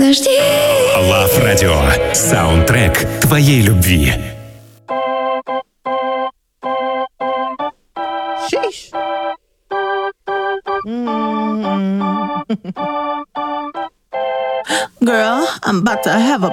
подожди. Love Radio. Саундтрек твоей любви. Sheesh. Girl, I'm about to have a